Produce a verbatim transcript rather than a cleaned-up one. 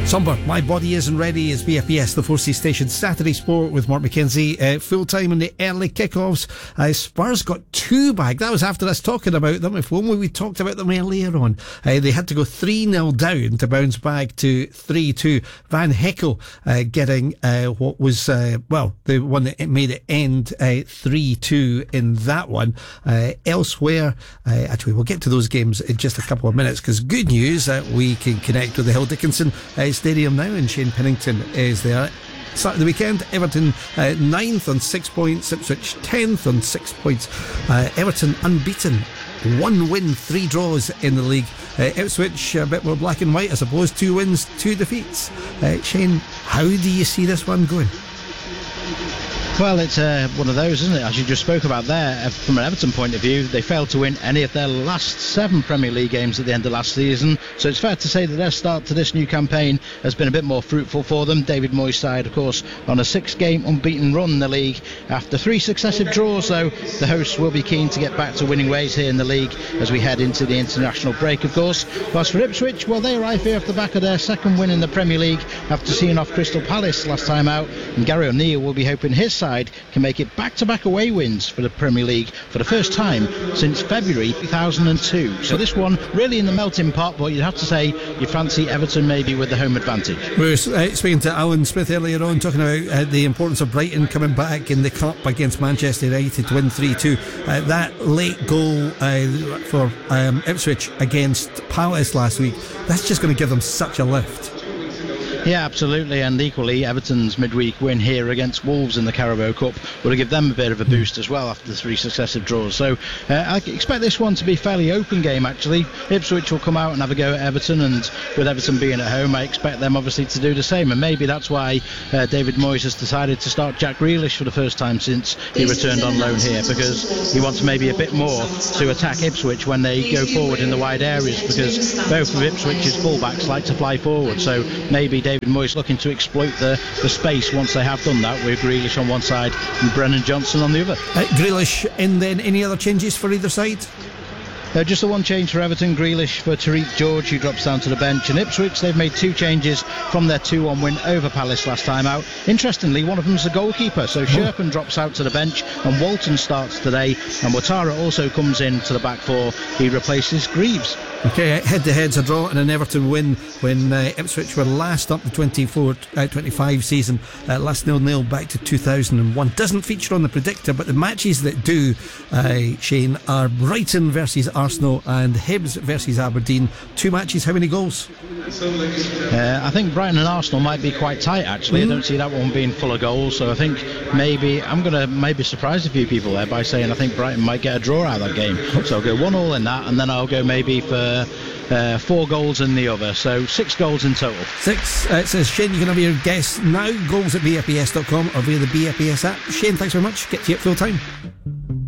Somber, My Body Isn't Ready is B F B S, the four C station. Saturday Sport with Mark McKenzie. Uh, full time in the early kickoffs. Uh, Spurs got two back. That was after us talking about them. If only we talked about them earlier on. Uh, they had to go three nil down to bounce back to three two. Van Heckel uh, getting uh, what was, uh, well, the one that made it end uh, three two in that one. Uh, elsewhere, uh, actually, we'll get to those games in just a couple of minutes, because good news that we can connect with the Hill Dickinson uh, Stadium now, and Shane Pennington is there. Start of the weekend, Everton uh, ninth on six points, Ipswich tenth on six points. Uh, Everton unbeaten, one win, three draws in the league. Uh, Ipswich a bit more black and white, I suppose, two wins, two defeats. Uh, Shane, how do you see this one going? Well, it's uh, one of those, isn't it? As you just spoke about there, from an Everton point of view, they failed to win any of their last seven Premier League games at the end of last season. So it's fair to say that their start to this new campaign has been a bit more fruitful for them. David Moyes' side, of course, on a six-game unbeaten run in the league. After three successive draws, though, the hosts will be keen to get back to winning ways here in the league as we head into the international break, of course. Whilst for Ipswich, well, they arrive here off the back of their second win in the Premier League after seeing off Crystal Palace last time out. And Gary O'Neill will be hoping his side can make it back-to-back away wins for the Premier League for the first time since February two thousand two. So this one really in the melting pot, but you'd have to say you fancy Everton maybe with the home advantage. We were uh, speaking to Alan Smith earlier on, talking about uh, the importance of Brighton coming back in the cup against Manchester United to win three two. Uh, that late goal uh, for um, Ipswich against Palace last week, that's just going to give them such a lift. Yeah, absolutely, and equally Everton's midweek win here against Wolves in the Carabao Cup will give them a bit of a boost as well after the three successive draws. So uh, I expect this one to be a fairly open game, actually. Ipswich will come out and have a go at Everton, and with Everton being at home, I expect them obviously to do the same, and maybe that's why uh, David Moyes has decided to start Jack Grealish for the first time since he returned on loan here, because he wants maybe a bit more to attack Ipswich when they go forward in the wide areas, because both of Ipswich's fullbacks like to fly forward. So maybe David Moyes looking to exploit the, the space once they have done that, with Grealish on one side and Brennan Johnson on the other. Uh, Grealish, and then any other changes for either side? Uh, just the one change for Everton, Grealish for Tariq George, who drops down to the bench. And Ipswich, they've made two changes from their two one win over Palace last time out. Interestingly, one of them's the goalkeeper, so Sherpen oh. drops out to the bench and Walton starts today, and Ouattara also comes in to the back four. He replaces Greaves. Okay, head-to-head's a draw and an Everton win when uh, Ipswich were last up the twenty-four twenty-five season, uh, last nil-nil back to two thousand one. Doesn't feature on the predictor, but the matches that do, uh, Shane, are Brighton versus Arsenal and Hibs versus Aberdeen. Two matches, how many goals? Uh, I think Brighton and Arsenal might be quite tight, actually. Mm. I don't see that one being full of goals, so I think maybe I'm going to maybe surprise a few people there by saying I think Brighton might get a draw out of that game. So I'll go one all in that, and then I'll go maybe for Uh, four goals in the other, so six goals in total. Six. Uh, it says Shane, you can have your guess now. Goals at B F B S dot com or via the B F B S app. Shane, thanks very much. Get to you at full time.